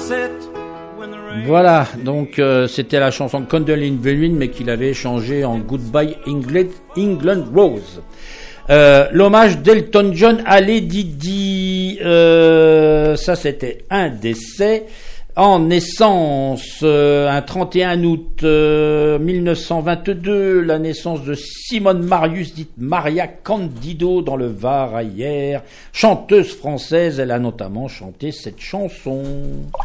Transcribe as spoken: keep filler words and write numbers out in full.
Voilà, donc euh, c'était la chanson Condoline Venuin, mais qu'il avait changé en Goodbye England, England Rose. Euh, l'hommage d'Elton John à Lady Di, euh, ça c'était un décès. En naissance, euh, un trente et un août euh, mille neuf cent vingt-deux, la naissance de Simone Marius, dite Maria Candido, dans le Var, hier. Chanteuse française, elle a notamment chanté cette chanson.